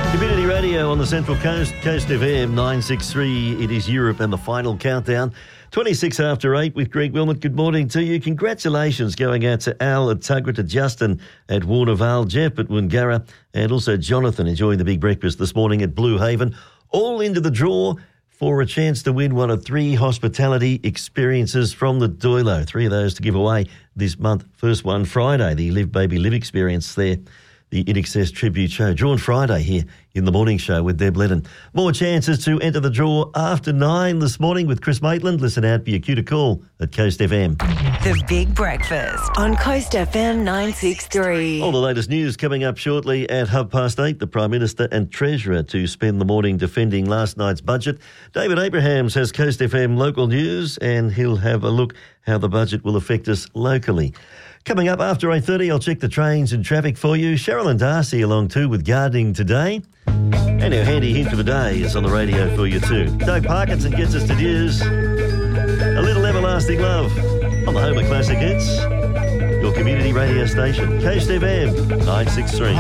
Community Radio on the Central Coast, Coast FM 963. It is Europe and the final countdown. 26 after 8 with Greg Wilmot. Good morning to you. Congratulations going out to Al at Tuggerah, to Justin at Warnervale, Jeff at Woongarra, and also Jonathan enjoying the big breakfast this morning at Blue Haven. All into the draw for a chance to win one of 3 hospitality experiences from the Doilo. 3 of those to give away this month. First one Friday, the Live Baby Live experience there. The In Excess Tribute Show, drawn Friday here in the morning show with Deb Lennon. More chances to enter the draw after 9 this morning with Chris Maitland. Listen out for your cue to call at Coast FM. The Big Breakfast on Coast FM 963. All the latest news coming up shortly at 8:30. The Prime Minister and Treasurer to spend the morning defending last night's budget. David Abrahams has Coast FM local news, and he'll have a look how the budget will affect us locally. Coming up after 8:30, I'll check the trains and traffic for you. Cheryl and Darcy along too with Gardening Today. And our handy hint for the day is on the radio for you too. Doug Parkinson gets us to news. A Little Everlasting Love on the home of classic hits. Your community radio station, Coast FM 963.